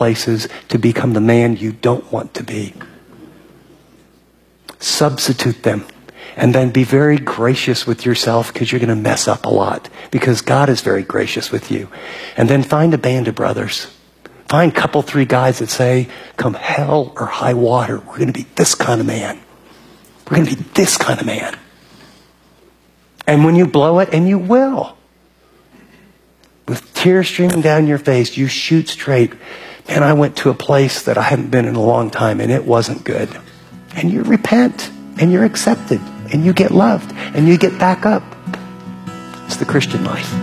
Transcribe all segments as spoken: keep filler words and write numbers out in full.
places to become the man you don't want to be. Substitute them. And then be very gracious with yourself, because you're going to mess up a lot, because God is very gracious with you. And then find a band of brothers. Find a couple, three guys that say, come hell or high water, we're going to be this kind of man. We're going to be this kind of man. And when you blow it, and you will, with tears streaming down your face, you shoot straight. Man, I went to a place that I hadn't been in a long time, and it wasn't good. And you repent, and you're accepted. And you get loved, and you get back up. It's the Christian life.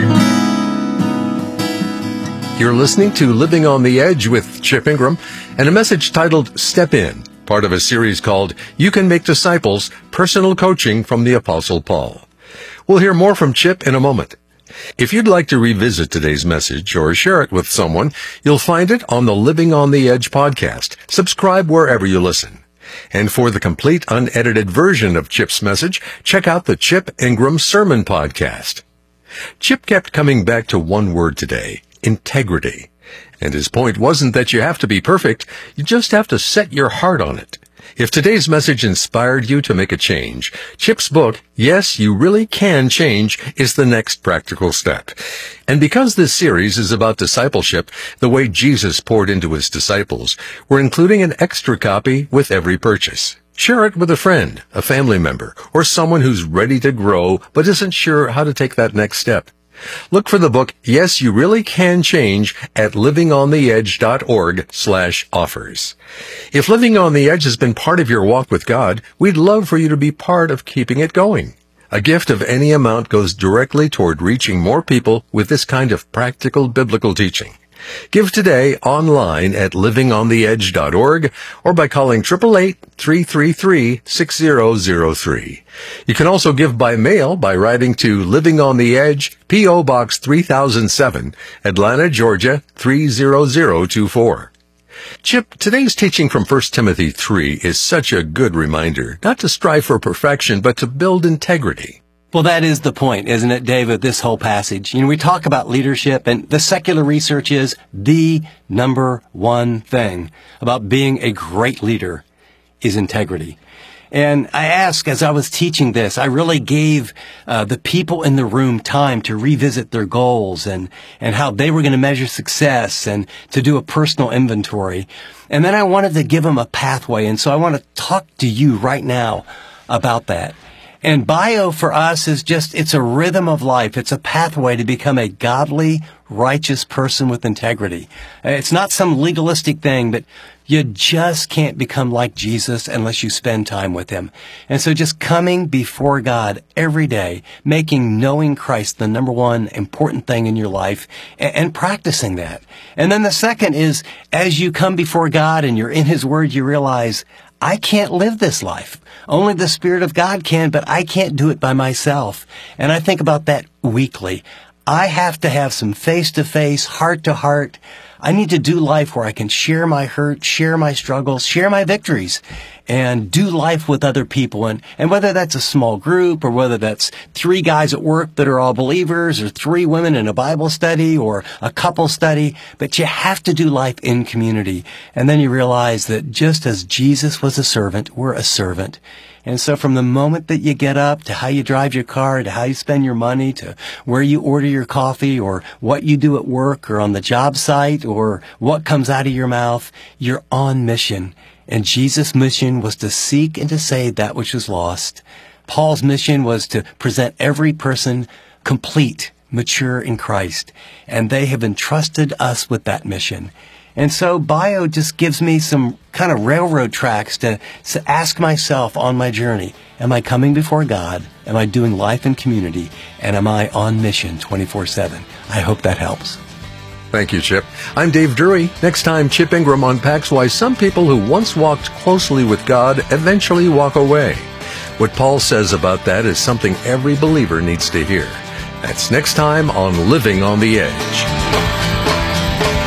You're listening to Living on the Edge with Chip Ingram, and a message titled Step In, part of a series called You Can Make Disciples, Personal Coaching from the Apostle Paul. We'll hear more from Chip in a moment. If you'd like to revisit today's message or share it with someone, you'll find it on the Living on the Edge podcast. Subscribe wherever you listen. And for the complete unedited version of Chip's message, check out the Chip Ingram Sermon Podcast. Chip kept coming back to one word today, integrity. And his point wasn't that you have to be perfect, you just have to set your heart on it. If today's message inspired you to make a change, Chip's book, Yes, You Really Can Change, is the next practical step. And because this series is about discipleship, the way Jesus poured into his disciples, we're including an extra copy with every purchase. Share it with a friend, a family member, or someone who's ready to grow but isn't sure how to take that next step. Look for the book, Yes, You Really Can Change, at livingontheedge.org slash offers. If Living on the Edge has been part of your walk with God, we'd love for you to be part of keeping it going. A gift of any amount goes directly toward reaching more people with this kind of practical biblical teaching. Give today online at living on the edge dot org or by calling eight eight eight, three three three, six zero zero three. You can also give by mail by writing to Living on the Edge, P O. Box three thousand seven, Atlanta, Georgia three zero zero two four. Chip, today's teaching from First Timothy three is such a good reminder not to strive for perfection, but to build integrity. Well, that is the point, isn't it, David, this whole passage? You know, we talk about leadership, and the secular research is the number one thing about being a great leader is integrity. And I asked, as I was teaching this, I really gave uh, the people in the room time to revisit their goals and, and how they were going to measure success and to do a personal inventory. And then I wanted to give them a pathway, and so I want to talk to you right now about that. And bio for us is just, it's a rhythm of life. It's a pathway to become a godly, righteous person with integrity. It's not some legalistic thing, but you just can't become like Jesus unless you spend time with him. And so just coming before God every day, making knowing Christ the number one important thing in your life, and, and practicing that. And then the second is, as you come before God and you're in his word, you realize, I can't live this life. Only the Spirit of God can, but I can't do it by myself. And I think about that weekly. I have to have some face-to-face, heart-to-heart. I need to do life where I can share my hurt, share my struggles, share my victories, and do life with other people. And, and whether that's a small group, or whether that's three guys at work that are all believers, or three women in a Bible study, or a couple study, but you have to do life in community. And then you realize that just as Jesus was a servant, we're a servant. And so from the moment that you get up, to how you drive your car, to how you spend your money, to where you order your coffee, or what you do at work or on the job site, or what comes out of your mouth, you're on mission. And Jesus' mission was to seek and to save that which was lost. Paul's mission was to present every person complete, mature in Christ. And they have entrusted us with that mission. And so bio just gives me some kind of railroad tracks to, to ask myself on my journey, am I coming before God? Am I doing life in community? And am I on mission twenty-four seven? I hope that helps. Thank you, Chip. I'm Dave Drury. Next time, Chip Ingram unpacks why some people who once walked closely with God eventually walk away. What Paul says about that is something every believer needs to hear. That's next time on Living on the Edge.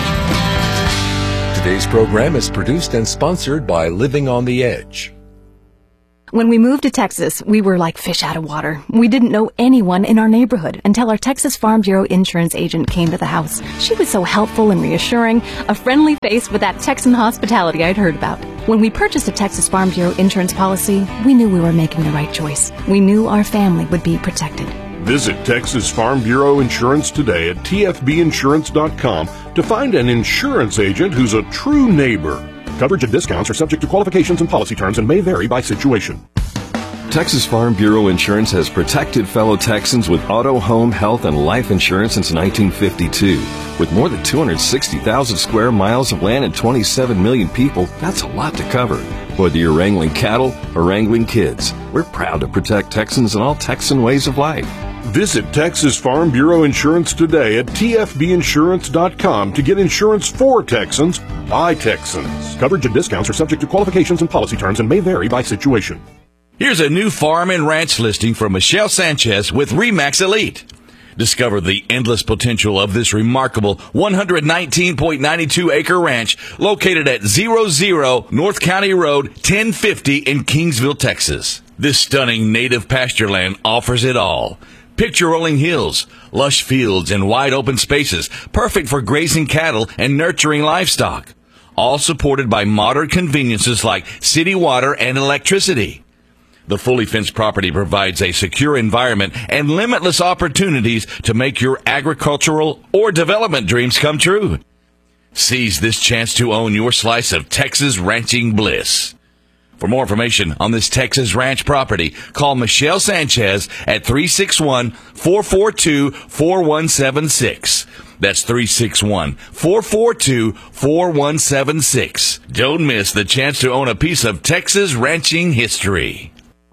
Today's program is produced and sponsored by Living on the Edge. When we moved to Texas, we were like fish out of water. We didn't know anyone in our neighborhood until our Texas Farm Bureau insurance agent came to the house. She was so helpful and reassuring, a friendly face with that Texan hospitality I'd heard about. When we purchased a Texas Farm Bureau insurance policy, we knew we were making the right choice. We knew our family would be protected. Visit Texas Farm Bureau Insurance today at T F B insurance dot com to find an insurance agent who's a true neighbor. Coverage and discounts are subject to qualifications and policy terms and may vary by situation. Texas Farm Bureau Insurance has protected fellow Texans with auto, home, health, and life insurance since nineteen fifty-two. With more than two hundred sixty thousand square miles of land and twenty-seven million people, that's a lot to cover. Whether you're wrangling cattle or wrangling kids, we're proud to protect Texans in all Texan ways of life. Visit Texas Farm Bureau Insurance today at T F B insurance dot com to get insurance for Texans by Texans. Coverage and discounts are subject to qualifications and policy terms and may vary by situation. Here's a new farm and ranch listing from Michelle Sanchez with RE/MAX Elite. Discover the endless potential of this remarkable one hundred nineteen point nine two acre ranch located at zero zero North County Road ten fifty in Kingsville, Texas. This stunning native pasture land offers it all. Picture rolling hills, lush fields, and wide open spaces, perfect for grazing cattle and nurturing livestock. All supported by modern conveniences like city water and electricity. The fully fenced property provides a secure environment and limitless opportunities to make your agricultural or development dreams come true. Seize this chance to own your slice of Texas ranching bliss. For more information on this Texas ranch property, call Michelle Sanchez at three six one, four four two, four one seven six. That's three six one, four four two, four one seven six. Don't miss the chance to own a piece of Texas ranching history.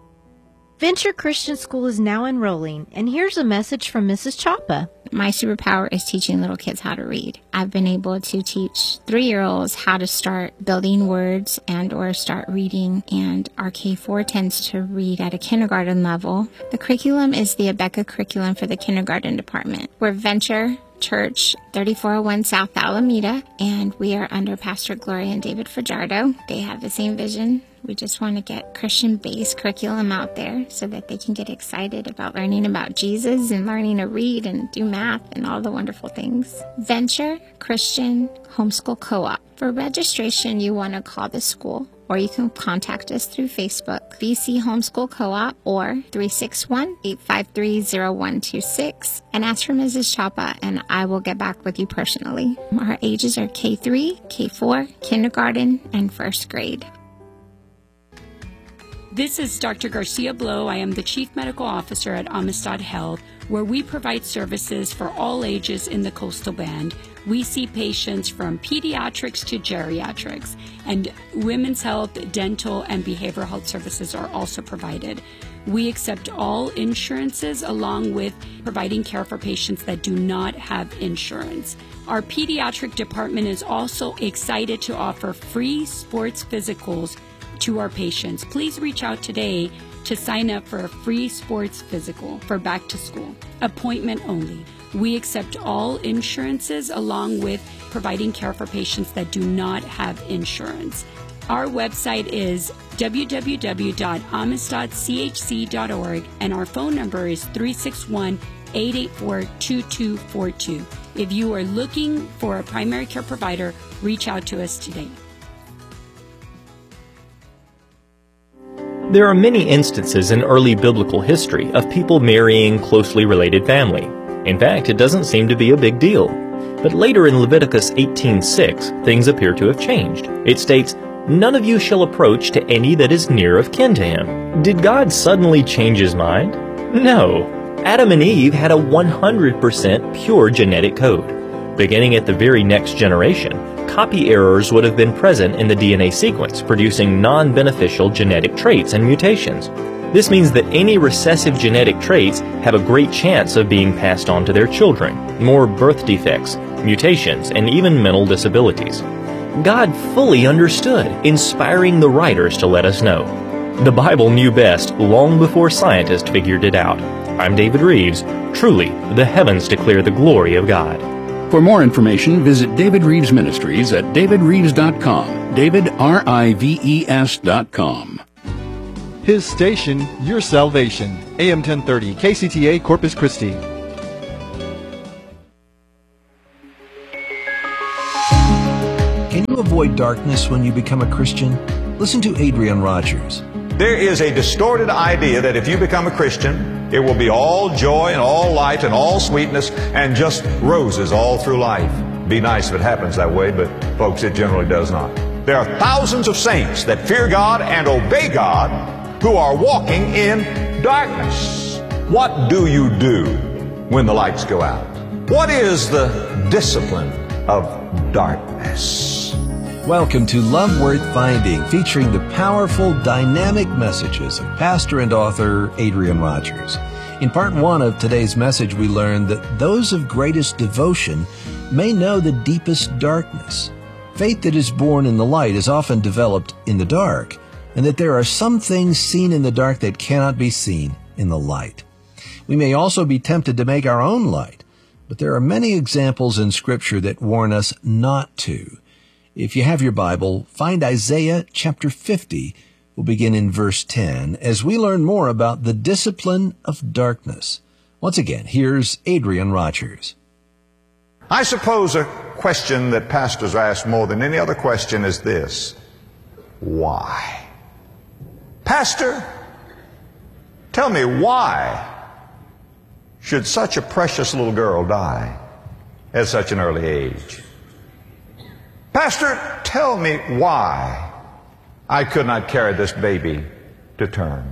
Venture Christian School is now enrolling, and here's a message from Missus Chapa. My superpower is teaching little kids how to read. I've been able to teach three-year-olds how to start building words and or start reading, and our K four tends to read at a kindergarten level. The curriculum is the Abeka curriculum for the kindergarten department. We're Venture Church, thirty-four oh one South Alameda, and we are under Pastor Gloria and David Fajardo. They have the same vision. We just want to get Christian-based curriculum out there so that they can get excited about learning about Jesus and learning to read and do math and all the wonderful things. Venture Christian Homeschool Co-op. For registration, you want to call the school, or you can contact us through Facebook, V C Homeschool Co-op, or three six one, eight five three, zero one two six, and ask for Missus Chapa, and I will get back with you personally. Our ages are K three, K four, kindergarten, and first grade. This is Doctor Garcia Blow. I am the Chief Medical Officer at Amistad Health, where we provide services for all ages in the Coastal Band. We see patients from pediatrics to geriatrics, and women's health, dental, and behavioral health services are also provided. We accept all insurances along with providing care for patients that do not have insurance. Our pediatric department is also excited to offer free sports physicals to our patients. Please reach out today to sign up for a free sports physical for back to school. Appointment only. We accept all insurances along with providing care for patients that do not have insurance. Our website is w w w dot amistad c h c dot org and our phone number is three six one, eight eight four, two two four two. If you are looking for a primary care provider, reach out to us today. There are many instances in early biblical history of people marrying closely related family. In fact, it doesn't seem to be a big deal. But later in Leviticus eighteen six, things appear to have changed. It states, "None of you shall approach to any that is near of kin to him." Did God suddenly change his mind? No. Adam and Eve had a one hundred percent pure genetic code. Beginning at the very next generation, copy errors would have been present in the D N A sequence, producing non-beneficial genetic traits and mutations. This means that any recessive genetic traits have a great chance of being passed on to their children, more birth defects, mutations, and even mental disabilities. God fully understood, inspiring the writers to let us know. The Bible knew best long before scientists figured it out. I'm David Reeves. Truly, the heavens declare the glory of God. For more information, visit David Reeves Ministries at david reeves dot com. David, R I V E S dot com. His station, your salvation. A M ten thirty, K C T A, Corpus Christi. Can you avoid darkness when you become a Christian? Listen to Adrian Rogers. There is a distorted idea that if you become a Christian, it will be all joy and all light and all sweetness and just roses all through life. Be nice if it happens that way, but folks, it generally does not. There are thousands of saints that fear God and obey God who are walking in darkness. What do you do when the lights go out? What is the discipline of darkness? Welcome to Love Worth Finding, featuring the powerful, dynamic messages of pastor and author Adrian Rogers. In part one of today's message, we learned that those of greatest devotion may know the deepest darkness. Faith that is born in the light is often developed in the dark, and that there are some things seen in the dark that cannot be seen in the light. We may also be tempted to make our own light, but there are many examples in Scripture that warn us not to. If you have your Bible, find Isaiah chapter fifty. We'll begin in verse ten as we learn more about the discipline of darkness. Once again, here's Adrian Rogers. I suppose a question that pastors ask more than any other question is this: why? Pastor, tell me, why should such a precious little girl die at such an early age? Pastor, tell me why I could not carry this baby to term.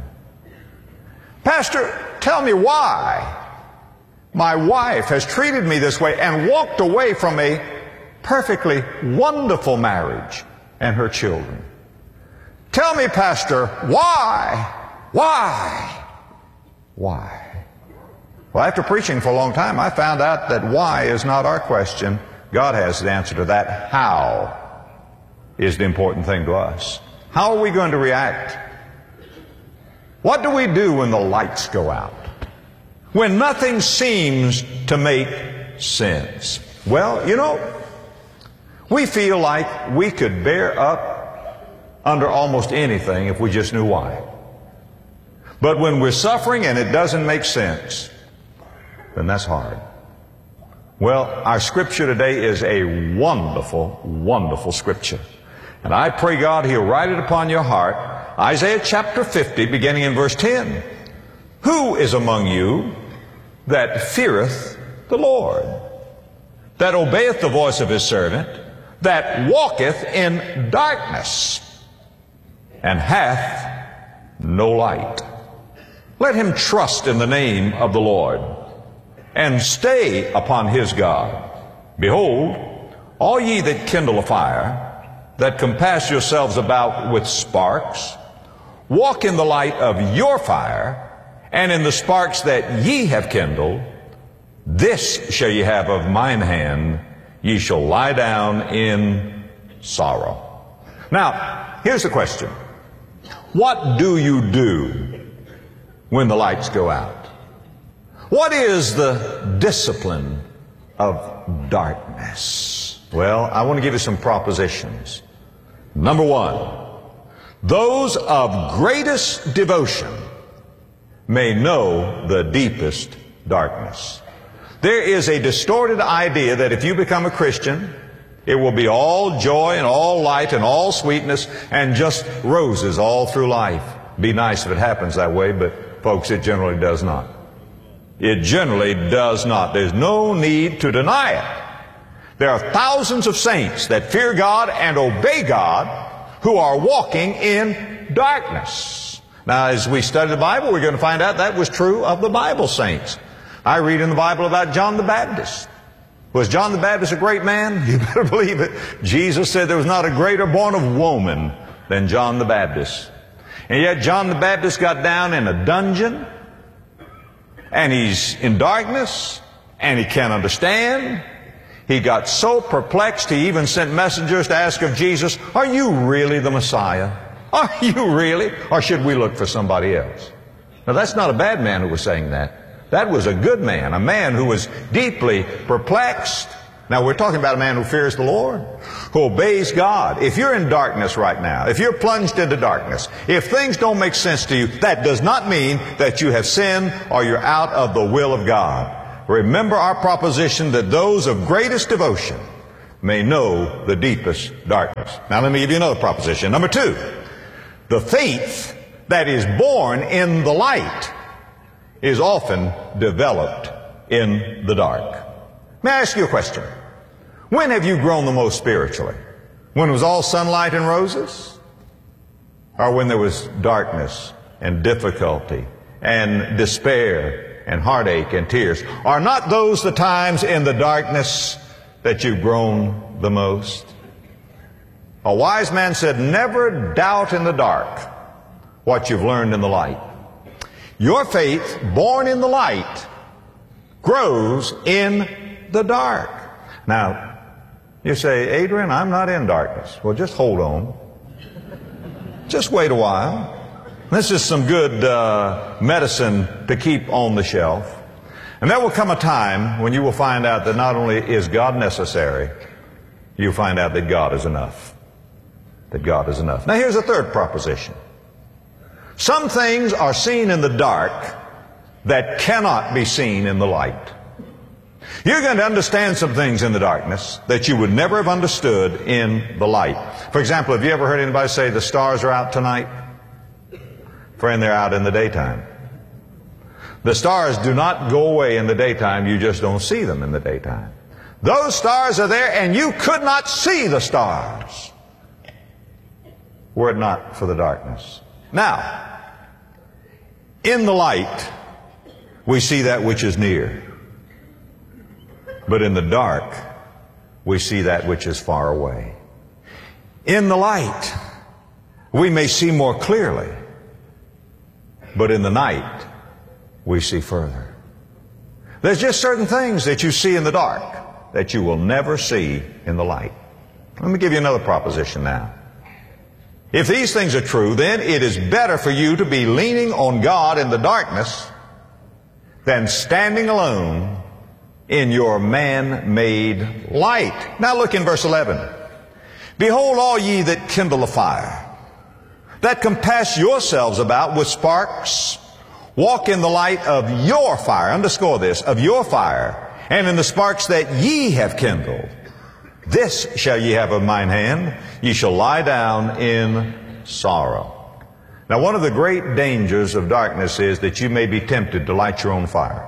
Pastor, tell me why my wife has treated me this way and walked away from a perfectly wonderful marriage and her children. Tell me, Pastor, why? Why? Why? Well, after preaching for a long time, I found out that why is not our question. God has the answer to that. How is the important thing to us. How are we going to react? What do we do when the lights go out? When nothing seems to make sense? Well, you know, we feel like we could bear up under almost anything if we just knew why. But when we're suffering and it doesn't make sense, then that's hard. Well, our scripture today is a wonderful, wonderful scripture. And I pray God He'll write it upon your heart. Isaiah chapter fifty, beginning in verse ten. Who is among you that feareth the Lord, that obeyeth the voice of His servant, that walketh in darkness, and hath no light? Let him trust in the name of the Lord, and stay upon his God. Behold, all ye that kindle a fire, that compass yourselves about with sparks, walk in the light of your fire, and in the sparks that ye have kindled. This shall ye have of mine hand, ye shall lie down in sorrow. Now, here's the question. What do you do when the lights go out? What is the discipline of darkness? Well, I want to give you some propositions. Number one, those of greatest devotion may know the deepest darkness. There is a distorted idea that if you become a Christian, it will be all joy and all light and all sweetness and just roses all through life. Be nice if it happens that way, but folks, it generally does not. It generally does not. There's no need to deny it. There are thousands of saints that fear God and obey God who are walking in darkness. Now, as we study the Bible, we're going to find out that was true of the Bible saints. I read in the Bible about John the Baptist. Was John the Baptist a great man? You better believe it. Jesus said there was not a greater born of woman than John the Baptist. And yet John the Baptist got down in a dungeon, and he's in darkness, and he can't understand. He got so perplexed, he even sent messengers to ask of Jesus, are you really the Messiah? Are you really? Or should we look for somebody else? Now, that's not a bad man who was saying that. That was a good man, a man who was deeply perplexed, Now, we're talking about a man who fears the Lord, who obeys God. If you're in darkness right now, if you're plunged into darkness, if things don't make sense to you, that does not mean that you have sinned or you're out of the will of God. Remember our proposition that those of greatest devotion may know the deepest darkness. Now, let me give you another proposition. Number two, the faith that is born in the light is often developed in the dark. May I ask you a question? When have you grown the most spiritually? When it was all sunlight and roses? Or when there was darkness and difficulty and despair and heartache and tears? Are not those the times in the darkness that you've grown the most? A wise man said, never doubt in the dark what you've learned in the light. Your faith, born in the light, grows in the dark. Now, you say, Adrian, I'm not in darkness. Well, just hold on. Just wait a while. This is some good uh, medicine to keep on the shelf. And there will come a time when you will find out that not only is God necessary, you'll find out that God is enough. That God is enough. Now, here's a third proposition. Some things are seen in the dark that cannot be seen in the light. You're going to understand some things in the darkness that you would never have understood in the light. For example, have you ever heard anybody say the stars are out tonight? Friend, they're out in the daytime. The stars do not go away in the daytime. You just don't see them in the daytime. Those stars are there, and you could not see the stars were it not for the darkness. Now, in the light, we see that which is near. But in the dark, we see that which is far away. In the light, we may see more clearly. But in the night, we see further. There's just certain things that you see in the dark that you will never see in the light. Let me give you another proposition now. If these things are true, then it is better for you to be leaning on God in the darkness than standing alone in your man-made light. Now look in verse eleven. Behold, all ye that kindle a fire, that compass yourselves about with sparks, walk in the light of your fire. Underscore this, of your fire, and in the sparks that ye have kindled. This shall ye have of mine hand. Ye shall lie down in sorrow. Now, one of the great dangers of darkness is that you may be tempted to light your own fire.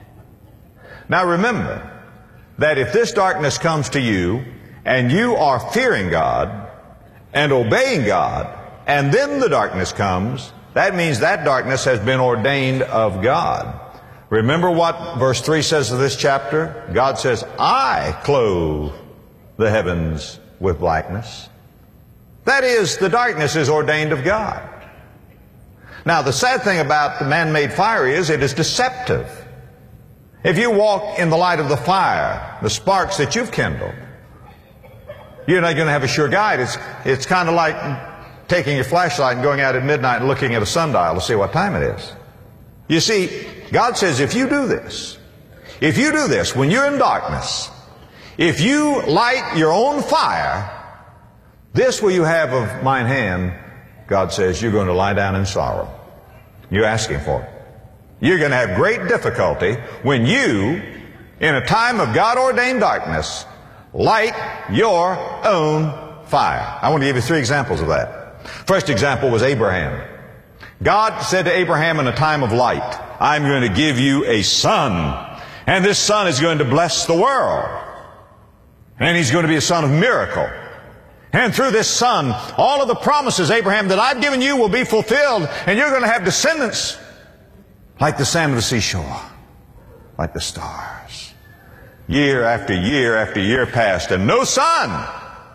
Now, remember that if this darkness comes to you and you are fearing God and obeying God, and then the darkness comes, that means that darkness has been ordained of God. Remember what verse three says of this chapter? God says, I clothe the heavens with blackness. That is, the darkness is ordained of God. Now, the sad thing about the man-made fire is it is deceptive. If you walk in the light of the fire, the sparks that you've kindled, you're not going to have a sure guide. It's, it's kind of like taking your flashlight and going out at midnight and looking at a sundial to see what time it is. You see, God says if you do this, if you do this when you're in darkness, if you light your own fire, this will you have of mine hand, God says, you're going to lie down in sorrow. You're asking for it. You're going to have great difficulty when you, in a time of God-ordained darkness, light your own fire. I want to give you three examples of that. First example was Abraham. God said to Abraham in a time of light, I'm going to give you a son, and this son is going to bless the world. And he's going to be a son of miracle. And through this son, all of the promises, Abraham, that I've given you will be fulfilled, and you're going to have descendants like the sand of the seashore, like the stars. Year after year after year passed, and no son.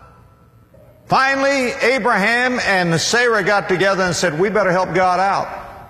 Finally, Abraham and Sarah got together and said, we better help God out.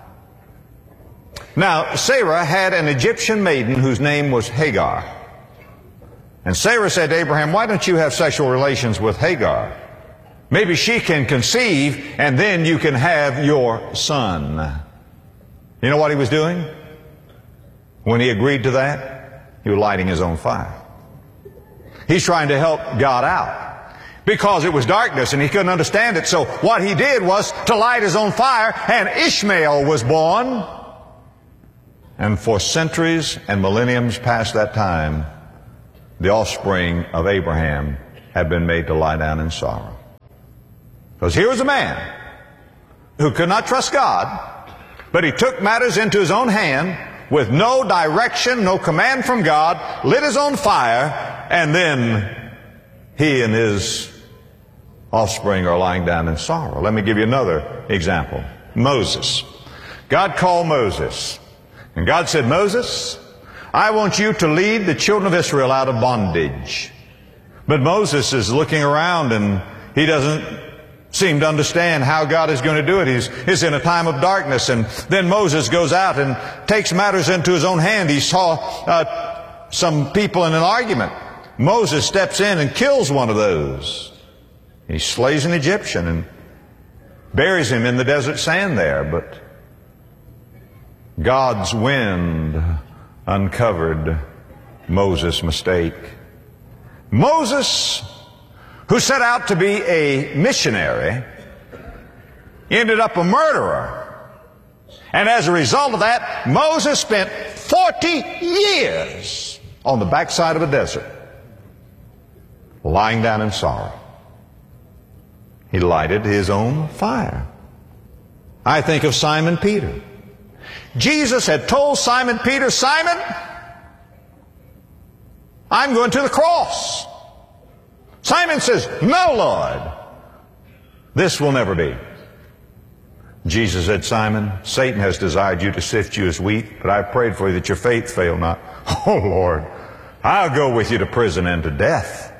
Now, Sarah had an Egyptian maiden whose name was Hagar. And Sarah said to Abraham, why don't you have sexual relations with Hagar? Maybe she can conceive, and then you can have your son. You know what he was doing? When he agreed to that, he was lighting his own fire. He's trying to help God out because it was darkness and he couldn't understand it. So what he did was to light his own fire, and Ishmael was born. And for centuries and millenniums past that time, the offspring of Abraham had been made to lie down in sorrow. Because here was a man who could not trust God, but he took matters into his own hand with no direction, no command from God, lit his own fire, and then he and his offspring are lying down in sorrow. Let me give you another example. Moses. God called Moses, and God said, Moses, I want you to lead the children of Israel out of bondage. But Moses is looking around and he doesn't seem to understand how God is going to do it. He's, he's in a time of darkness. And then Moses goes out and takes matters into his own hand. He saw uh, some people in an argument. Moses steps in and kills one of those. He slays an Egyptian and buries him in the desert sand there. But God's wind uncovered Moses' mistake. Moses, who set out to be a missionary, ended up a murderer. And as a result of that, Moses spent forty years on the backside of a desert, lying down in sorrow. He lighted his own fire. I think of Simon Peter. Jesus had told Simon Peter, Simon, I'm going to the cross. Simon says, no, Lord, this will never be. Jesus said, Simon, Satan has desired you to sift you as wheat, but I prayed for you that your faith fail not. Oh, Lord, I'll go with you to prison and to death.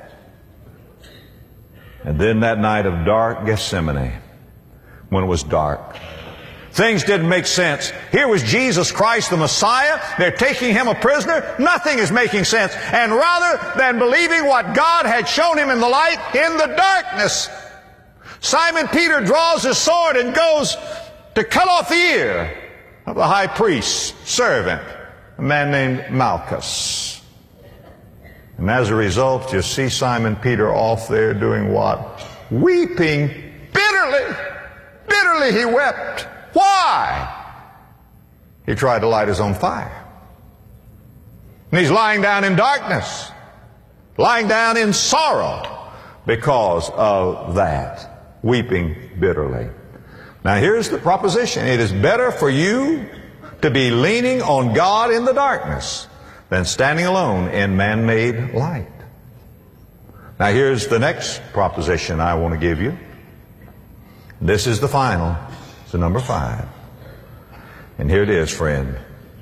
And then that night of dark Gethsemane, when it was dark, things didn't make sense. Here was Jesus Christ, the Messiah. They're taking him a prisoner. Nothing is making sense. And rather than believing what God had shown him in the light, in the darkness, Simon Peter draws his sword and goes to cut off the ear of the high priest's servant, a man named Malchus. And as a result, you see Simon Peter off there doing what? Weeping bitterly. Bitterly he wept. Why? He tried to light his own fire. And he's lying down in darkness, lying down in sorrow because of that, weeping bitterly. Now here's the proposition. It is better for you to be leaning on God in the darkness than standing alone in man-made light. Now here's the next proposition I want to give you. This is the final. It's the number five. And here it is, friend.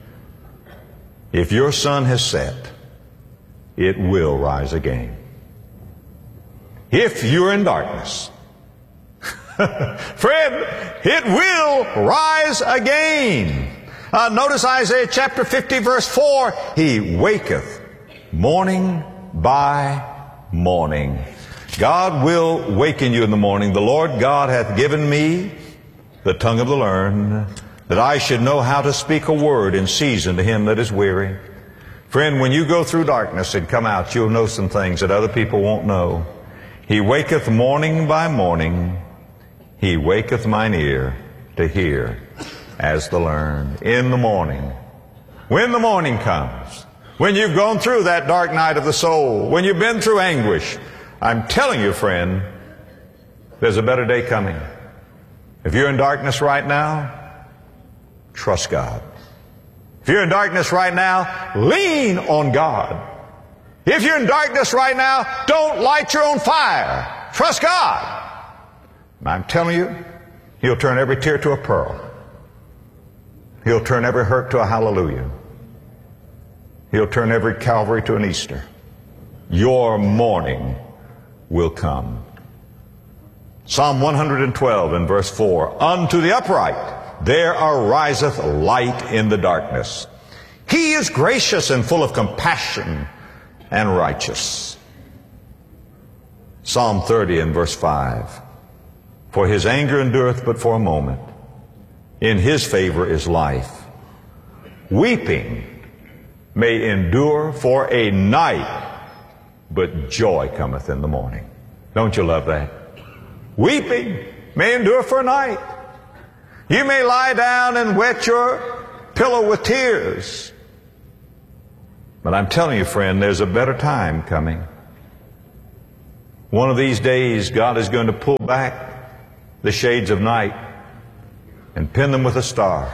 If your sun has set, it will rise again. If you're in darkness, friend, it will rise again. Uh, notice Isaiah chapter fifty, verse four. He waketh morning by morning. God will waken you in the morning. The Lord God hath given me the tongue of the learned, that I should know how to speak a word in season to him that is weary. Friend, when you go through darkness and come out, you'll know some things that other people won't know. He waketh morning by morning. He waketh mine ear to hear as the learned. In the morning, when the morning comes, when you've gone through that dark night of the soul, when you've been through anguish, I'm telling you, friend, there's a better day coming. If you're in darkness right now, trust God. If you're in darkness right now, lean on God. If you're in darkness right now, don't light your own fire. Trust God. And I'm telling you, He'll turn every tear to a pearl. He'll turn every hurt to a hallelujah. He'll turn every Calvary to an Easter. Your morning will come. Psalm one hundred twelve and verse four. Unto the upright there ariseth light in the darkness. He is gracious and full of compassion and righteous. Psalm thirty and verse five. For his anger endureth but for a moment. In his favor is life. Weeping may endure for a night, but joy cometh in the morning. Don't you love that? Weeping may endure for a night. You may lie down and wet your pillow with tears. But I'm telling you, friend, there's a better time coming. One of these days, God is going to pull back the shades of night and pin them with a star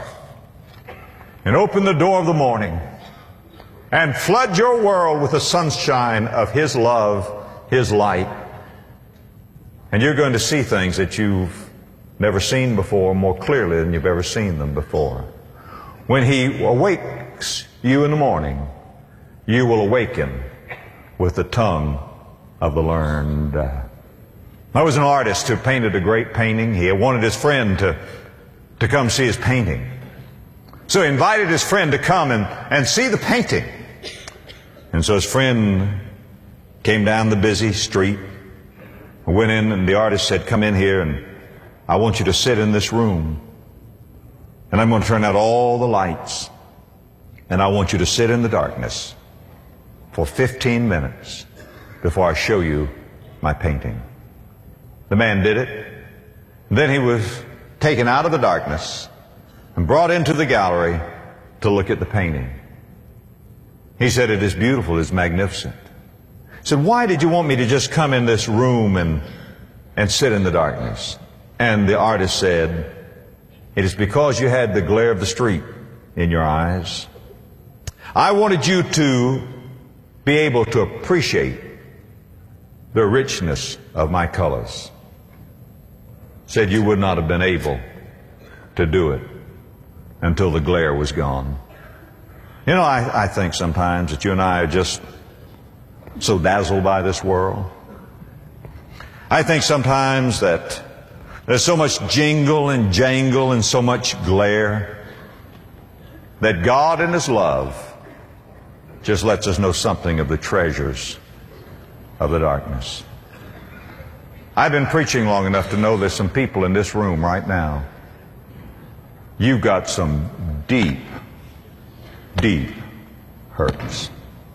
and open the door of the morning and flood your world with the sunshine of His love, His light. And you're going to see things that you've never seen before more clearly than you've ever seen them before. When He awakes you in the morning, you will awaken with the tongue of the learned. Uh, I was an artist who painted a great painting. He wanted his friend to, to come see his painting. So he invited his friend to come and, and see the painting. And so his friend came down the busy street, went in, and the artist said, "Come in here, and I want you to sit in this room. And I'm going to turn out all the lights. And I want you to sit in the darkness for fifteen minutes before I show you my painting." The man did it. Then he was taken out of the darkness and brought into the gallery to look at the painting. He said, "It is beautiful, it is magnificent." He said, "Why did you want me to just come in this room and, and sit in the darkness?" And the artist said, "It is because you had the glare of the street in your eyes. I wanted you to be able to appreciate the richness of my colors." Said you would not have been able to do it until the glare was gone. You know, I, I think sometimes that you and I are just so dazzled by this world. I think sometimes that there's so much jingle and jangle and so much glare that God in His love just lets us know something of the treasures of the darkness. I've been preaching long enough to know there's some people in this room right now. You've got some deep, deep hurts.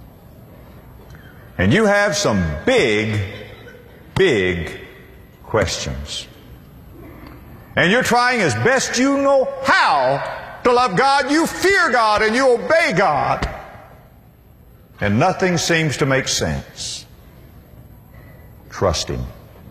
And you have some big, big questions. And you're trying as best you know how to love God. You fear God and you obey God. And nothing seems to make sense. Trust Him.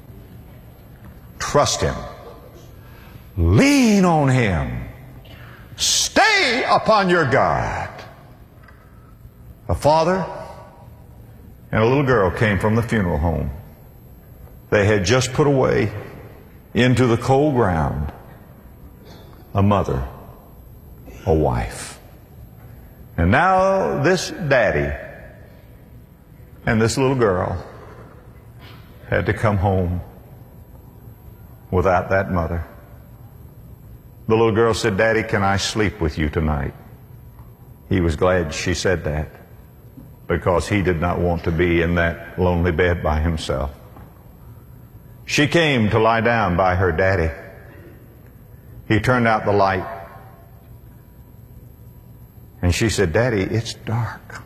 Trust Him. Lean on Him. Stay upon your God. A father and a little girl came from the funeral home. They had just put away into the cold ground a mother, a wife. And now this daddy and this little girl had to come home without that mother. The little girl said, "Daddy, can I sleep with you tonight?" He was glad she said that, because he did not want to be in that lonely bed by himself. She came to lie down by her daddy. He turned out the light. And she said, "Daddy, it's dark.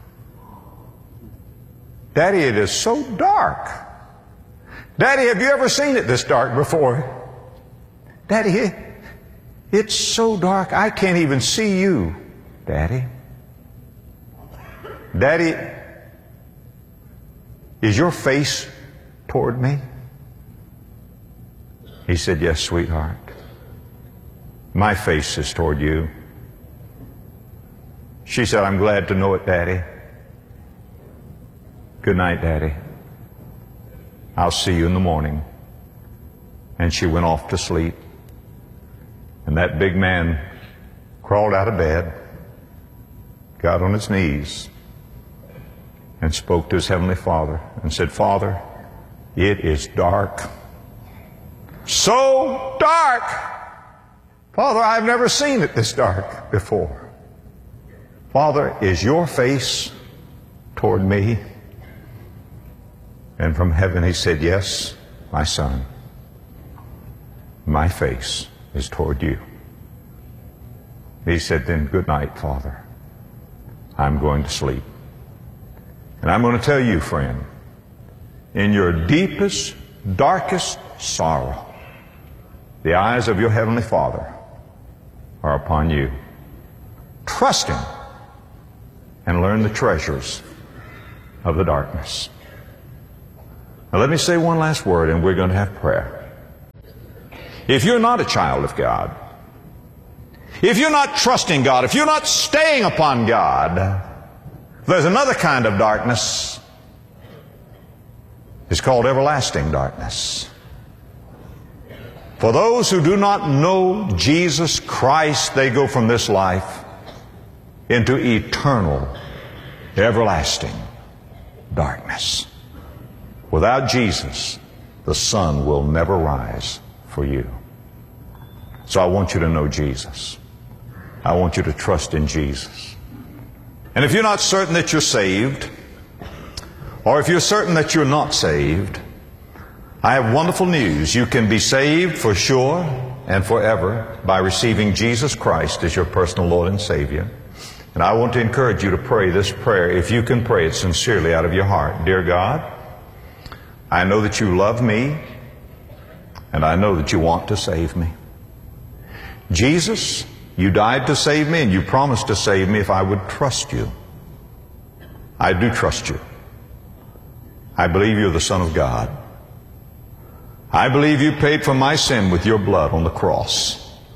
Daddy, it is so dark. Daddy, have you ever seen it this dark before? Daddy, it, it's so dark I can't even see you, Daddy. Daddy, is your face toward me?" He said, "Yes, sweetheart. My face is toward you." She said, "I'm glad to know it, Daddy. Good night, Daddy. I'll see you in the morning." And she went off to sleep. And that big man crawled out of bed, got on his knees, and spoke to his Heavenly Father and said, "Father, it is dark. So dark! Father, I've never seen it this dark before. Father, is your face toward me?" And from heaven He said, "Yes, my son. My face is toward you." He said, "Then good night, Father. I'm going to sleep. And I'm going to tell you, friend, in your deepest, darkest sorrow, the eyes of your Heavenly Father are upon you. Trust Him and learn the treasures of the darkness. Now let me say one last word and we're going to have prayer. If you're not a child of God, if you're not trusting God, if you're not staying upon God, there's another kind of darkness. It's called everlasting darkness. For those who do not know Jesus Christ, they go from this life into eternal, everlasting darkness. Without Jesus, the sun will never rise for you. So I want you to know Jesus. I want you to trust in Jesus. And if you're not certain that you're saved, or if you're certain that you're not saved, I have wonderful news. You can be saved for sure and forever by receiving Jesus Christ as your personal Lord and Savior. And I want to encourage you to pray this prayer, if you can pray it sincerely out of your heart. Dear God, I know that you love me, and I know that you want to save me. Jesus, you died to save me, and you promised to save me if I would trust you. I do trust you. I believe you're the Son of God. I believe you paid for my sin with your blood on the cross.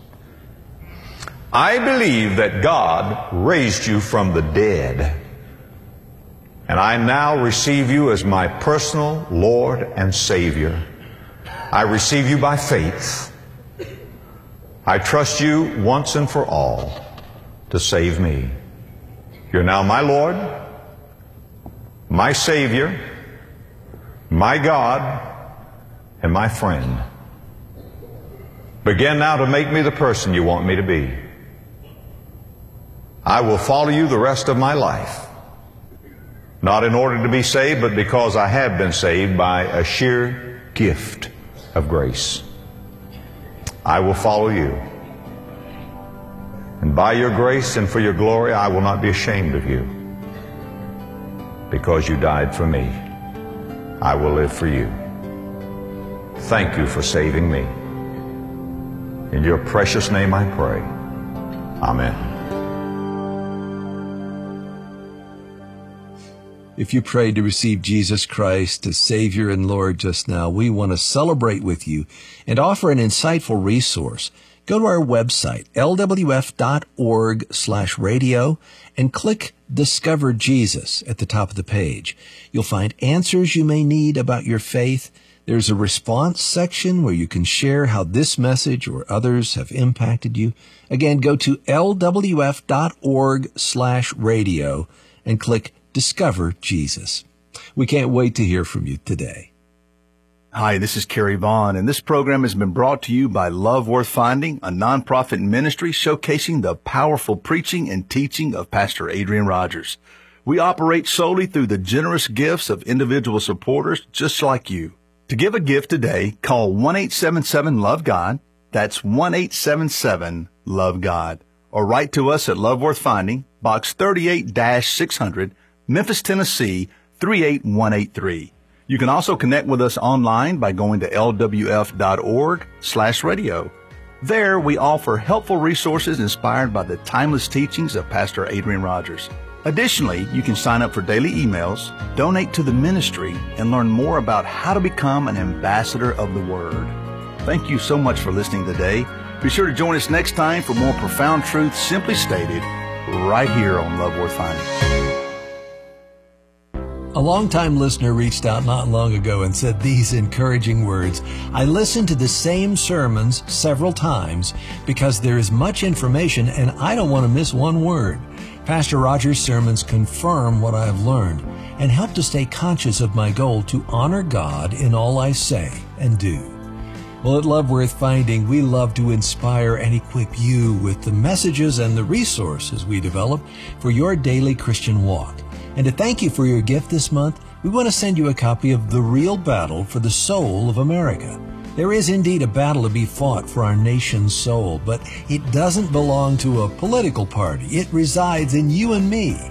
I believe that God raised you from the dead. And I now receive you as my personal Lord and Savior. I receive you by faith. I trust you once and for all to save me. You're now my Lord, my Savior, my God, and my friend. Begin now to make me the person you want me to be. I will follow you the rest of my life, not in order to be saved, but because I have been saved by a sheer gift of grace. I will follow you. And by your grace and for your glory, I will not be ashamed of you. Because you died for me, I will live for you. Thank you for saving me. In your precious name I pray. Amen. If you prayed to receive Jesus Christ as Savior and Lord just now, we want to celebrate with you and offer an insightful resource. Go to our website, L W F dot org slash radio, and click Discover Jesus at the top of the page. You'll find answers you may need about your faith. There's a response section where you can share how this message or others have impacted you. Again, go to L W F dot org slash radio and click Discover Jesus. We can't wait to hear from you today. Hi, this is Kerry Vaughn, and this program has been brought to you by Love Worth Finding, a nonprofit ministry showcasing the powerful preaching and teaching of Pastor Adrian Rogers. We operate solely through the generous gifts of individual supporters just like you. To give a gift today, call one eight seven seven love God. That's one eight seven seven love God. Or write to us at Love Worth Finding, Box thirty-eight six hundred, Memphis, Tennessee, three eight one eight three. You can also connect with us online by going to L W F dot org slash radio. There we offer helpful resources inspired by the timeless teachings of Pastor Adrian Rogers. Additionally, you can sign up for daily emails, donate to the ministry, and learn more about how to become an ambassador of the Word. Thank you so much for listening today. Be sure to join us next time for more profound truths simply stated right here on Love Worth Finding. A longtime listener reached out not long ago and said these encouraging words. I listened to the same sermons several times because there is much information and I don't want to miss one word. Pastor Rogers' sermons confirm what I have learned and help to stay conscious of my goal to honor God in all I say and do. Well, at Love Worth Finding, we love to inspire and equip you with the messages and the resources we develop for your daily Christian walk. And to thank you for your gift this month, we want to send you a copy of The Real Battle for the Soul of America. There is indeed a battle to be fought for our nation's soul, but it doesn't belong to a political party. It resides in you and me.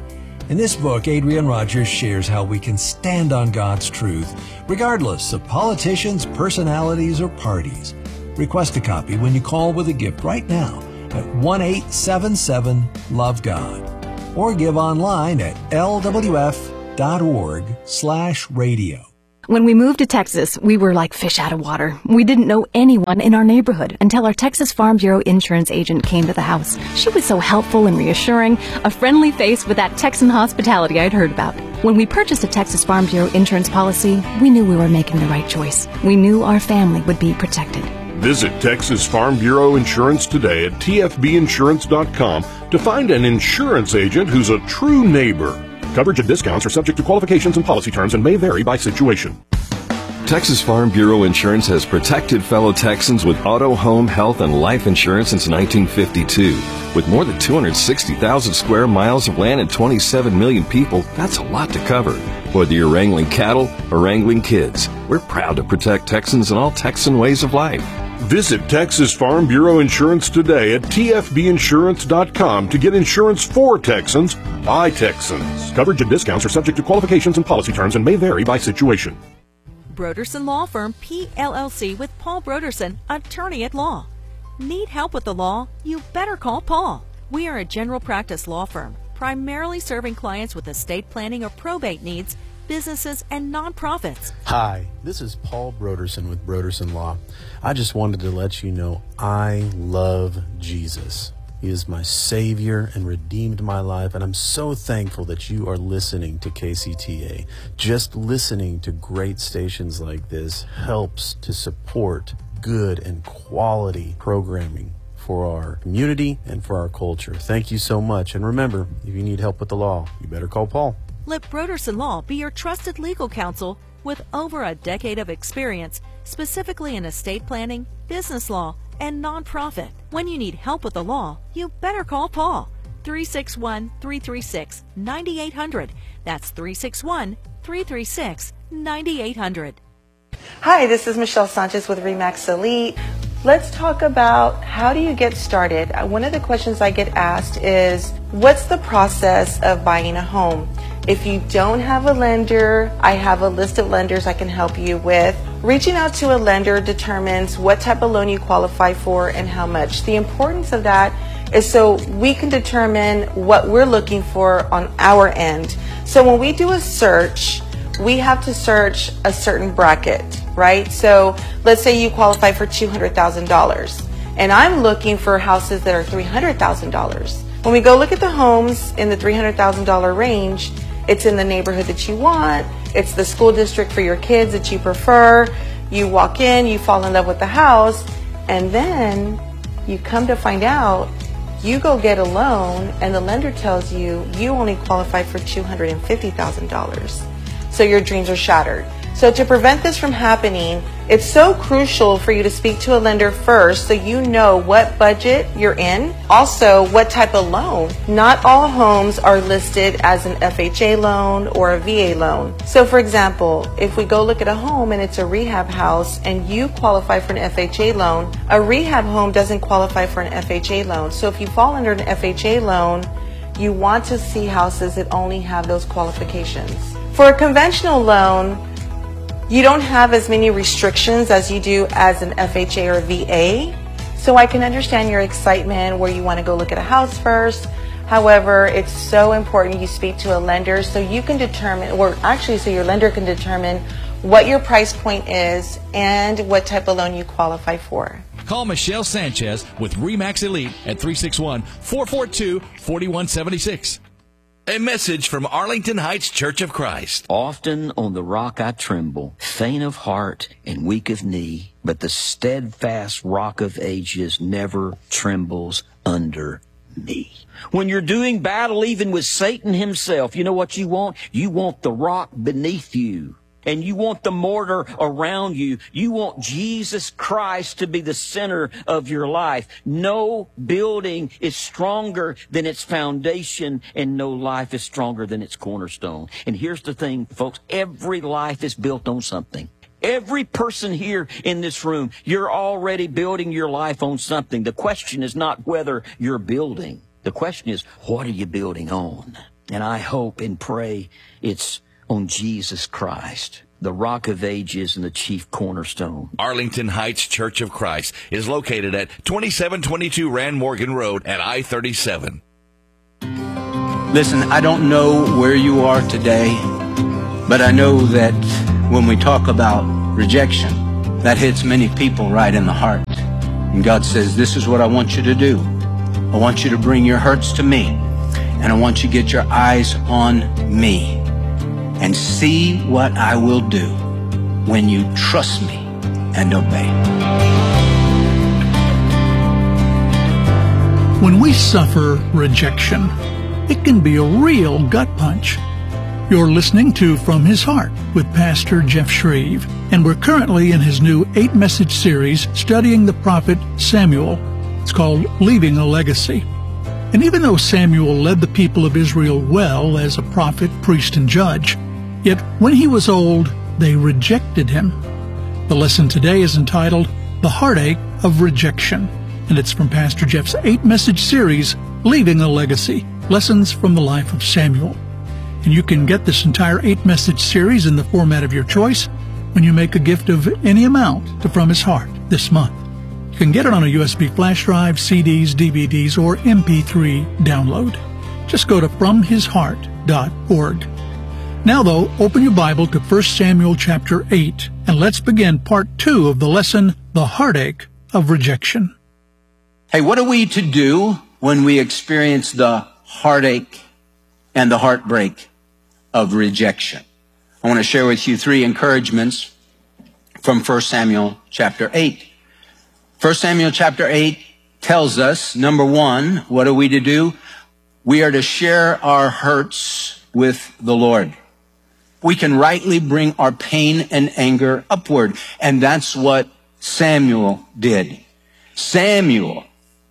In this book, Adrian Rogers shares how we can stand on God's truth, regardless of politicians, personalities, or parties. Request a copy when you call with a gift right now at one eight seven seven love God or give online at l w f dot org slash radio. When we moved to Texas, we were like fish out of water. We didn't know anyone in our neighborhood until our Texas Farm Bureau insurance agent came to the house. She was so helpful and reassuring, a friendly face with that Texan hospitality I'd heard about. When we purchased a Texas Farm Bureau insurance policy, we knew we were making the right choice. We knew our family would be protected. Visit Texas Farm Bureau Insurance today at t f b insurance dot com to find an insurance agent who's a true neighbor. Coverage and discounts are subject to qualifications and policy terms and may vary by situation. Texas Farm Bureau Insurance has protected fellow Texans with auto, home, health, and life insurance since nineteen fifty-two. With more than two hundred sixty thousand square miles of land and twenty-seven million people, that's a lot to cover. Whether you're wrangling cattle or wrangling kids, we're proud to protect Texans in all Texan ways of life. Visit Texas Farm Bureau Insurance today at t f b insurance dot com to get insurance for Texans by Texans. Coverage and discounts are subject to qualifications and policy terms and may vary by situation. Broderson Law Firm, P L L C with Paul Broderson, attorney at law. Need help with the law? You better call Paul. We are a general practice law firm, primarily serving clients with estate planning or probate needs, businesses, and nonprofits. Hi, this is Paul Broderson with Broderson Law. I just wanted to let you know I love Jesus. He is my Savior and redeemed my life, and I'm so thankful that you are listening to K C T A. Just listening to great stations like this helps to support good and quality programming for our community and for our culture. Thank you so much, and remember, if you need help with the law, you better call Paul. Let Broderson Law be your trusted legal counsel with over a decade of experience, specifically in estate planning, business law, and nonprofit. When you need help with the law, you better call Paul. three six one, three three six, nine eight hundred. That's three six one, three three six, nine eight hundred. Hi, this is Michelle Sanchez with Remax Elite. Let's talk about how do you get started. One of the questions I get asked is, what's the process of buying a home? If you don't have a lender, I have a list of lenders I can help you with. Reaching out to a lender determines what type of loan you qualify for and how much. The importance of that is so we can determine what we're looking for on our end. So when we do a search, we have to search a certain bracket, right? So let's say you qualify for two hundred thousand dollars, and I'm looking for houses that are three hundred thousand dollars. When we go look at the homes in the three hundred thousand dollars range, it's in the neighborhood that you want, it's the school district for your kids that you prefer, you walk in, you fall in love with the house, and then you come to find out, you go get a loan, and the lender tells you you only qualify for two hundred fifty thousand dollars. So your dreams are shattered. So to prevent this from happening, it's so crucial for you to speak to a lender first so you know what budget you're in. Also, what type of loan. Not all homes are listed as an F H A loan or a V A loan. So for example, if we go look at a home and it's a rehab house and you qualify for an F H A loan, a rehab home doesn't qualify for an F H A loan. So if you fall under an F H A loan, you want to see houses that only have those qualifications. For a conventional loan, you don't have as many restrictions as you do as an F H A or V A. So I can understand your excitement where you want to go look at a house first. However, it's so important you speak to a lender so you can determine, or actually so your lender can determine what your price point is and what type of loan you qualify for. Call Michelle Sanchez with Remax Elite at three six one, four four two, four one seven six. A message from Arlington Heights Church of Christ. Often on the rock I tremble, faint of heart and weak of knee, but the steadfast rock of ages never trembles under me. When you're doing battle even with Satan himself, you know what you want? You want the rock beneath you. And you want the mortar around you. You want Jesus Christ to be the center of your life. No building is stronger than its foundation, and no life is stronger than its cornerstone. And here's the thing, folks, every life is built on something. Every person here in this room, you're already building your life on something. The question is not whether you're building. The question is, what are you building on? And I hope and pray it's on Jesus Christ, the Rock of Ages and the chief cornerstone. Arlington Heights Church of Christ is located at twenty-seven twenty-two Rand Morgan Road at I thirty-seven. Listen, I don't know where you are today, but I know that when we talk about rejection, that hits many people right in the heart. And God says, this is what I want you to do. I want you to bring your hurts to me, and I want you to get your eyes on me and see what I will do when you trust me and obey. When we suffer rejection, it can be a real gut punch. You're listening to From His Heart with Pastor Jeff Shreve, and we're currently in his new eight-message series studying the prophet Samuel. It's called Leaving a Legacy. And even though Samuel led the people of Israel well as a prophet, priest, and judge, yet when he was old, they rejected him. The lesson today is entitled The Heartache of Rejection, and it's from Pastor Jeff's eight-message series, Leaving a Legacy, Lessons from the Life of Samuel. And you can get this entire eight-message series in the format of your choice when you make a gift of any amount to From His Heart this month. You can get it on a U S B flash drive, C Ds, D V Ds, or M P three download. Just go to from his heart dot org. Now, though, open your Bible to First Samuel chapter eight, and let's begin part two of the lesson, The Heartache of Rejection. Hey, what are we to do when we experience the heartache and the heartbreak of rejection? I want to share with you three encouragements from First Samuel chapter eight. First Samuel chapter eight tells us, number one, what are we to do? We are to share our hurts with the Lord. We can rightly bring our pain and anger upward, and that's what Samuel did. Samuel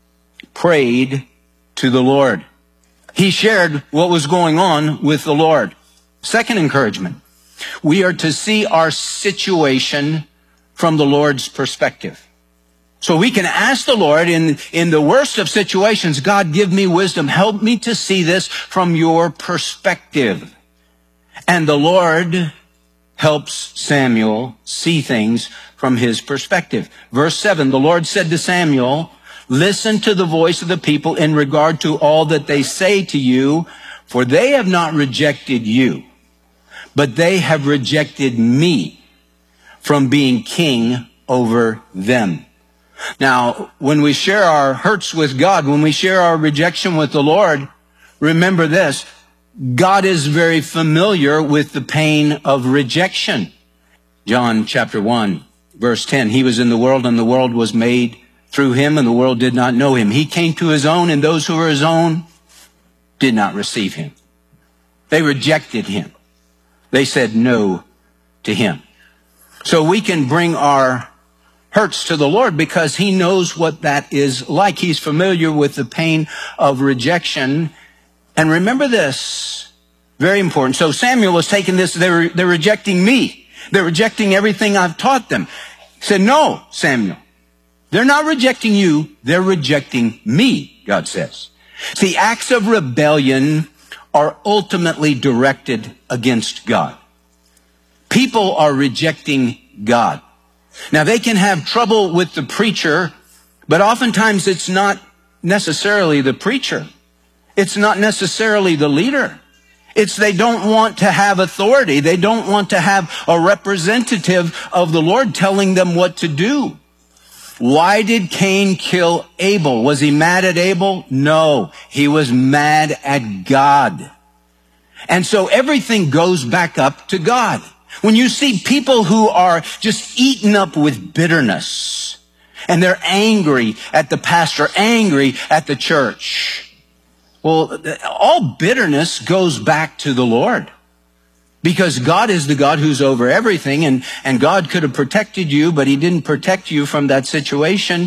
prayed to the Lord. He shared what was going on with the Lord. Second encouragement, we are to see our situation from the Lord's perspective. So we can ask the Lord in, in the worst of situations, God, give me wisdom. Help me to see this from your perspective. And the Lord helps Samuel see things from his perspective. Verse seven, the Lord said to Samuel, listen to the voice of the people in regard to all that they say to you, for they have not rejected you, but they have rejected me from being king over them. Now, when we share our hurts with God, when we share our rejection with the Lord, remember this, God is very familiar with the pain of rejection. John chapter one, verse ten, he was in the world and the world was made through him and the world did not know him. He came to his own and those who were his own did not receive him. They rejected him. They said no to him. So we can bring our hurts to the Lord because he knows what that is like. He's familiar with the pain of rejection. And remember this, very important. So Samuel was taking this, they're, they're rejecting me. They're rejecting everything I've taught them. He said, no, Samuel, they're not rejecting you. They're rejecting me, God says. See, acts of rebellion are ultimately directed against God. People are rejecting God. Now, they can have trouble with the preacher, but oftentimes it's not necessarily the preacher. It's not necessarily the leader. It's they don't want to have authority. They don't want to have a representative of the Lord telling them what to do. Why did Cain kill Abel? Was he mad at Abel? No, he was mad at God. And so everything goes back up to God. When you see people who are just eaten up with bitterness, and they're angry at the pastor, angry at the church, well, all bitterness goes back to the Lord. Because God is the God who's over everything, and, and God could have protected you, but he didn't protect you from that situation.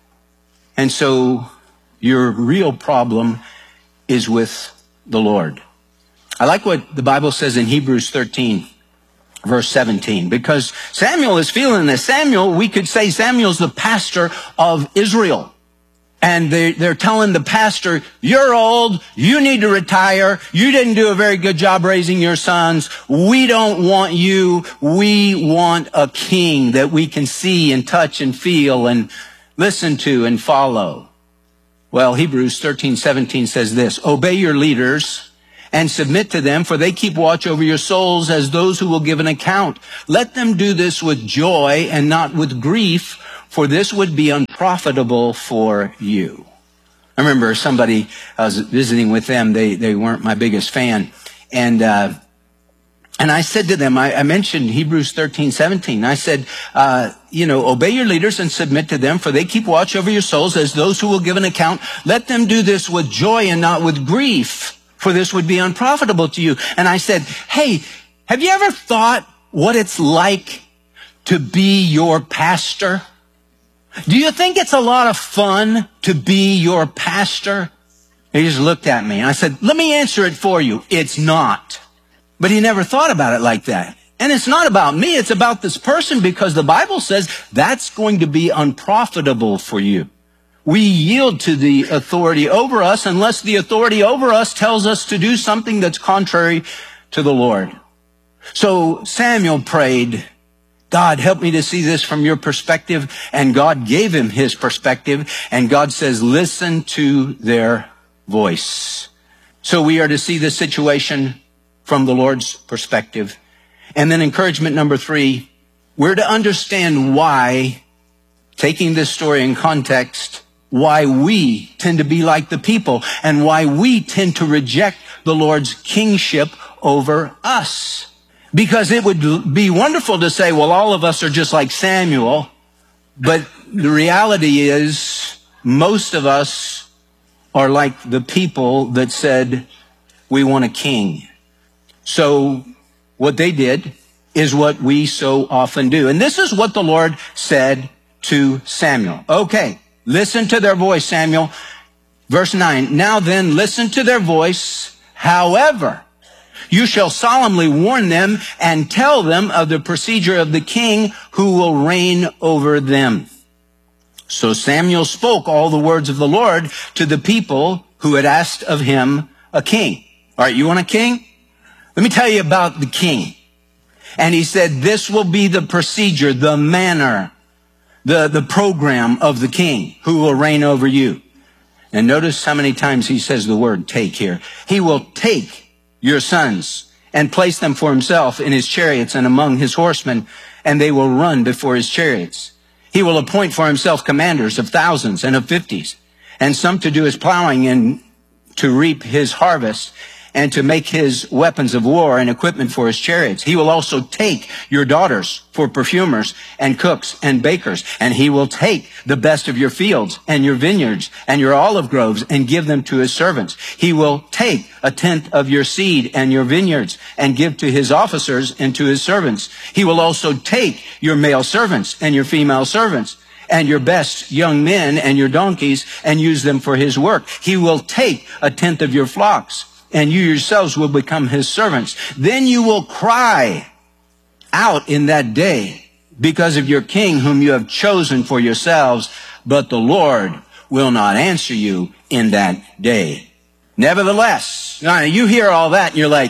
And so your real problem is with the Lord. I like what the Bible says in Hebrews thirteen, verse seventeen, because Samuel is feeling this. Samuel, we could say Samuel's the pastor of Israel. And they, they're telling the pastor, you're old, you need to retire, you didn't do a very good job raising your sons, we don't want you, we want a king that we can see and touch and feel and listen to and follow. Well, Hebrews thirteen seventeen says this, obey your leaders and submit to them, for they keep watch over your souls as those who will give an account. Let them do this with joy and not with grief, for this would be unprofitable for you. I remember somebody, I was visiting with them, they, they weren't my biggest fan. And, uh, and I said to them, I, I mentioned Hebrews thirteen seventeen. I said, uh, you know, obey your leaders and submit to them, for they keep watch over your souls as those who will give an account. Let them do this with joy and not with grief, for this would be unprofitable to you. And I said, hey, have you ever thought what it's like to be your pastor? Do you think it's a lot of fun to be your pastor? He just looked at me and I said, let me answer it for you. It's not. But he never thought about it like that. And it's not about me. It's about this person, because the Bible says that's going to be unprofitable for you. We yield to the authority over us unless the authority over us tells us to do something that's contrary to the Lord. So Samuel prayed, God, help me to see this from your perspective. And God gave him his perspective. And God says, listen to their voice. So we are to see this situation from the Lord's perspective. And then encouragement number three, we're to understand why, taking this story in context, why we tend to be like the people and why we tend to reject the Lord's kingship over us. Because it would be wonderful to say, well, all of us are just like Samuel. But the reality is most of us are like the people that said, we want a king. So what they did is what we so often do. And this is what the Lord said to Samuel. Okay, listen to their voice, Samuel. Verse nine, now then, listen to their voice. However, you shall solemnly warn them and tell them of the procedure of the king who will reign over them. So Samuel spoke all the words of the Lord to the people who had asked of him a king. All right, you want a king? Let me tell you about the king. And he said, this will be the procedure, the manner, the, the program of the king who will reign over you. And notice how many times he says the word take here. He will take your sons and place them for himself in his chariots and among his horsemen, and they will run before his chariots. He will appoint for himself commanders of thousands and of fifties, and some to do his plowing and to reap his harvest, and to make his weapons of war and equipment for his chariots. He will also take your daughters for perfumers and cooks and bakers. And he will take the best of your fields and your vineyards and your olive groves and give them to his servants. He will take a tenth of your seed and your vineyards and give to his officers and to his servants. He will also take your male servants and your female servants and your best young men and your donkeys and use them for his work. He will take a tenth of your flocks, and you yourselves will become his servants. Then you will cry out in that day because of your king whom you have chosen for yourselves, but the Lord will not answer you in that day. Nevertheless, now you hear all that and you're like,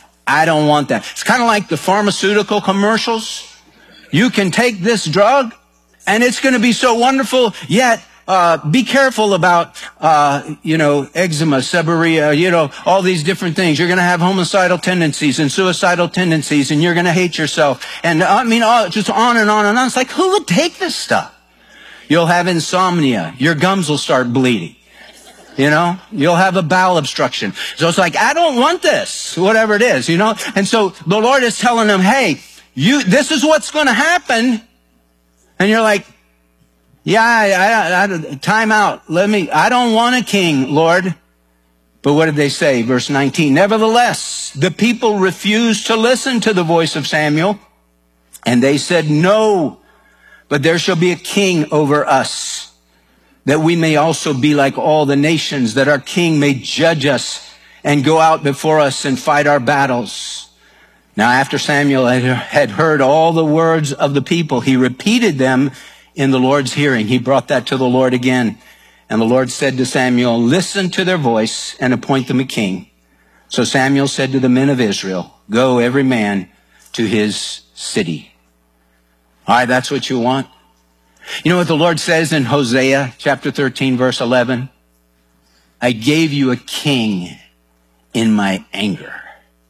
I don't want that. It's kind of like the pharmaceutical commercials. You can take this drug and it's going to be so wonderful, yet Uh, be careful about, uh, you know, eczema, seborrhea, you know, all these different things. You're going to have homicidal tendencies and suicidal tendencies, and you're going to hate yourself. And I mean, all, just on and on and on. It's like, who would take this stuff? You'll have insomnia. Your gums will start bleeding. You know, you'll have a bowel obstruction. So it's like, I don't want this, whatever it is, you know. And so the Lord is telling them, hey, you, this is what's going to happen. And you're like, yeah, I, I, I, time out. Let me, I don't want a king, Lord. But what did they say? Verse nineteen, nevertheless, the people refused to listen to the voice of Samuel. And they said, no, but there shall be a king over us, that we may also be like all the nations, that our king may judge us and go out before us and fight our battles. Now, after Samuel had heard all the words of the people, he repeated them in the Lord's hearing. He brought that to the Lord again. And the Lord said to Samuel, listen to their voice and appoint them a king. So Samuel said to the men of Israel, go every man to his city. All right, that's what you want. You know what the Lord says in Hosea chapter thirteen, verse eleven? I gave you a king in my anger,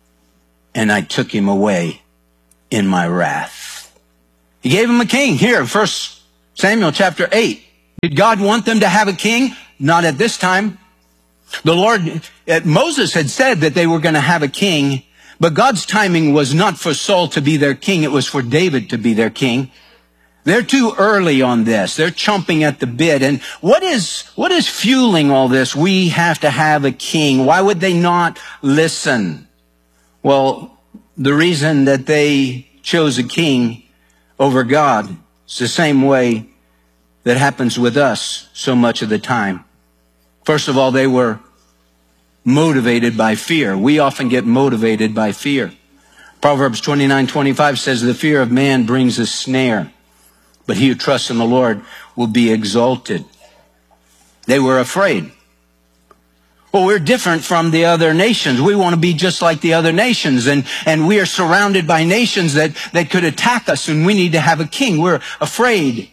and I took him away in my wrath. He gave him a king. Here, First Samuel chapter eight. Did God want them to have a king? Not at this time. The Lord, uh, Moses had said that they were going to have a king, but God's timing was not for Saul to be their king. It was for David to be their king. They're too early on this. They're chomping at the bit. And what is, what is fueling all this? We have to have a king. Why would they not listen? Well, the reason that they chose a king over God is the same way that happens with us so much of the time. First of all, they were motivated by fear. We often get motivated by fear. Proverbs twenty-nine twenty-five says, the fear of man brings a snare, but he who trusts in the Lord will be exalted. They were afraid. Well, we're different from the other nations. We want to be just like the other nations, and, and we are surrounded by nations that, that could attack us, and we need to have a king. We're afraid.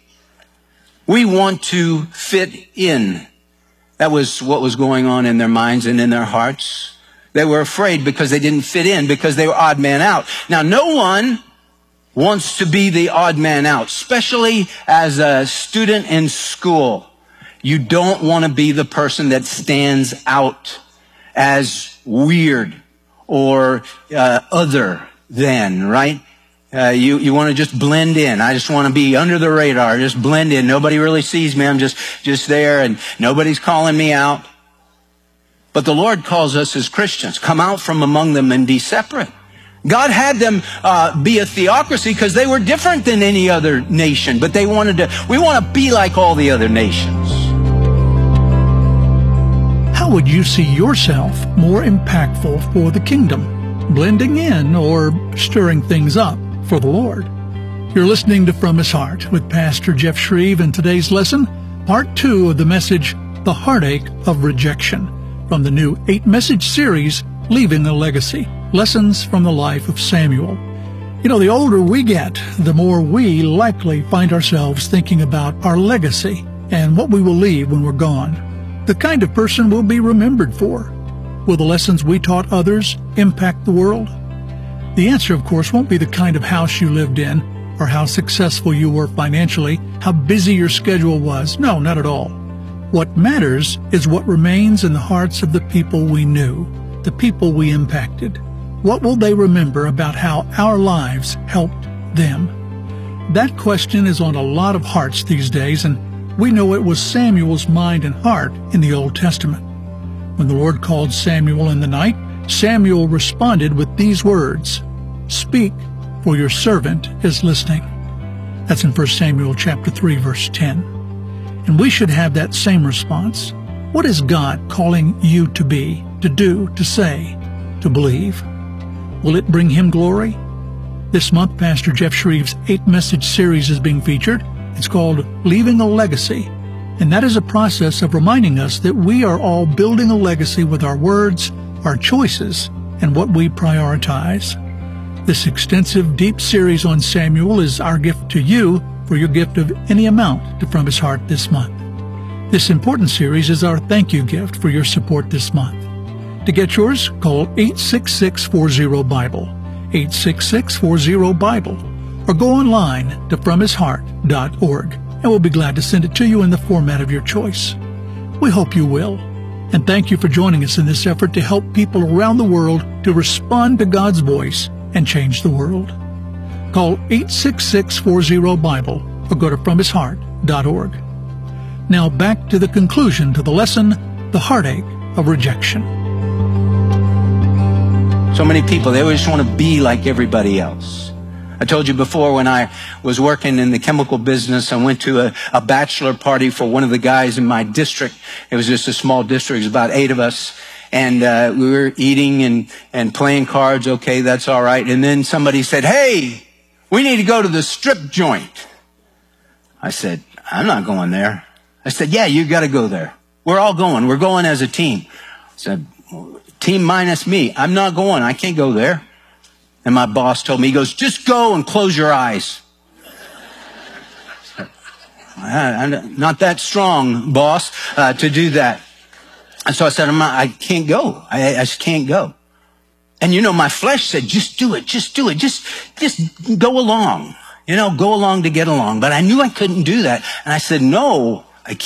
We want to fit in. That was what was going on in their minds and in their hearts. They were afraid because they didn't fit in, because they were odd man out. Now, no one wants to be the odd man out, especially as a student in school. You don't want to be the person that stands out as weird or uh, other than, right? Uh, you, you want to just blend in. I just want to be under the radar, just blend in. Nobody really sees me. I'm just, just there, and nobody's calling me out. But the Lord calls us as Christians, come out from among them and be separate. God had them uh, be a theocracy because they were different than any other nation, but they wanted to, we want to be like all the other nations. How would you see yourself more impactful for the kingdom? Blending in or stirring things up for the Lord? You're listening to From His Heart with Pastor Jeff Shreve, and today's lesson, part two of the message, The Heartache of Rejection, from the new eight-message series, Leaving a Legacy, Lessons from the Life of Samuel. You know, the older we get, the more we likely find ourselves thinking about our legacy and what we will leave when we're gone. The kind of person we'll be remembered for. Will the lessons we taught others impact the world? The answer, of course, won't be the kind of house you lived in, or how successful you were financially, how busy your schedule was. No, not at all. What matters is what remains in the hearts of the people we knew, the people we impacted. What will they remember about how our lives helped them? That question is on a lot of hearts these days, and we know it was Samuel's mind and heart in the Old Testament. When the Lord called Samuel in the night, Samuel responded with these words, "Speak, for your servant is listening." That's in First Samuel chapter three, verse ten. And we should have that same response. What is God calling you to be, to do, to say, to believe? Will it bring Him glory? This month, Pastor Jeff Shreve's eight-message series is being featured. It's called Leaving a Legacy. And that is a process of reminding us that we are all building a legacy with our words, our choices, and what we prioritize. This extensive, deep series on Samuel is our gift to you for your gift of any amount to From His Heart this month. This important series is our thank you gift for your support this month. To get yours, call eight six six, four zero, Bible, eight six six, four zero, Bible, or go online to from his heart dot org, and we'll be glad to send it to you in the format of your choice. We hope you will. And thank you for joining us in this effort to help people around the world to respond to God's voice and change the world. Call eight six six, four zero, Bible or go to from his heart dot org. Now back to the conclusion to the lesson, The Heartache of Rejection. So many people, they always want to be like everybody else. I told you before, when I was working in the chemical business, I went to a, a bachelor party for one of the guys in my district. It was just a small district. It was about eight of us. And uh, we were eating and, and playing cards. Okay, that's all right. And then somebody said, "Hey, we need to go to the strip joint." I said, "I'm not going there. I said, yeah, you got to go there. We're all going. We're going as a team. I said, team minus me. I'm not going. I can't go there. And my boss told me, he goes, just go and close your eyes. I'm not that strong, boss, uh, to do that. And so I said, I'm not, I can't go. I, I just can't go. And you know, my flesh said, just do it, just do it, just, just go along. You know, go along to get along. But I knew I couldn't do that. And I said, no,